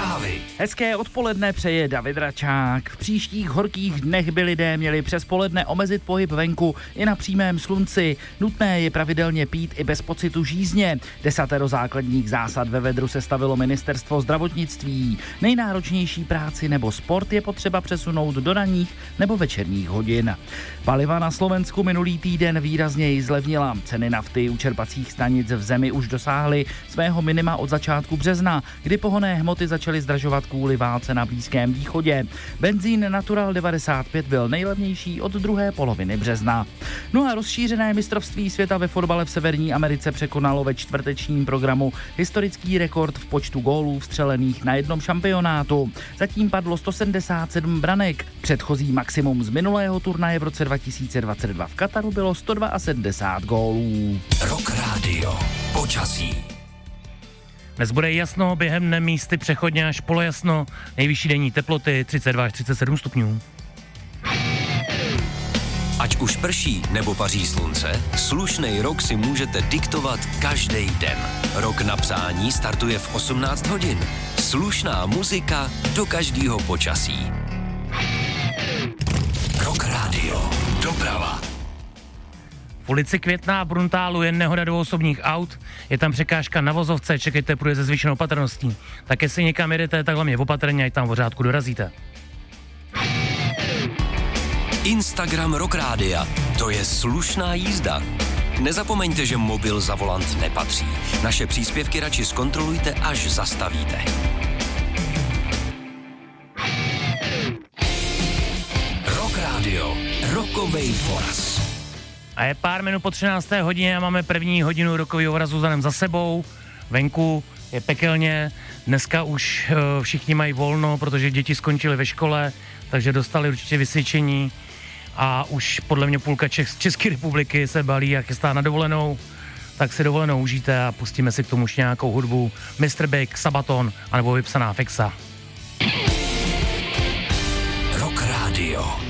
Zprávy. Hezké odpoledne přeje David Račák. V příštích horkých dnech by lidé měli přes poledne omezit pohyb venku i na přímém slunci. Nutné je pravidelně pít i bez pocitu žízně. 10 základních zásad ve vedru sestavilo ministerstvo zdravotnictví. Nejnáročnější práci nebo sport je potřeba přesunout do ranních nebo večerních hodin. Paliva na Slovensku minulý týden výrazněji zlevnila. Ceny nafty u čerpacích stanic v zemi už dosáhly svého minima od začátku března, kdy pohonné hmoty začaly zdražovat kvůli válce na Blízkém východě. Benzín Natural 95 byl nejlevnější od druhé poloviny března. No a rozšířené mistrovství světa ve fotbale v Severní Americe překonalo ve čtvrtečním programu historický rekord v počtu gólů vstřelených na jednom šampionátu. Zatím padlo 177 branek. Předchozí maximum z minulého turnaje v roce 2022 v Kataru bylo 172 gólů. Rock Radio. Počasí. Dnes bude jasno, během dne místy přechodně až polojasno, nejvyšší denní teploty 32 až 37 stupňů. Ať už prší nebo paří slunce, slušnej rok si můžete diktovat každý den. Rok na přání startuje v 18 hodin. Slušná muzika do každého počasí. Rock Radio. Doprava. V ulici Květná v Bruntálu je nehoda 2 osobních aut, je tam překážka na vozovce, čekejte, průjde se zvýšenou opatrností. Tak jestli někam jedete, tak hlavně opatrně, ať tam v řádku dorazíte. Instagram Rock Rádia. To je slušná jízda. Nezapomeňte, že mobil za volant nepatří. Naše příspěvky radši zkontrolujte, až zastavíte. Rock Radio. Rokovej voraz. A je pár minut po 13. hodině a máme první hodinu rokového vorazu za sebou. Venku je pekelně, dneska už všichni mají volno, protože děti skončily ve škole, takže dostali určitě vysvědčení a už podle mě půlka České republiky se balí a chystá na dovolenou, tak si dovolenou užijte a pustíme si k tomu už nějakou hudbu Mr. Big, Sabaton anebo vypsaná Fexa. Rock Radio.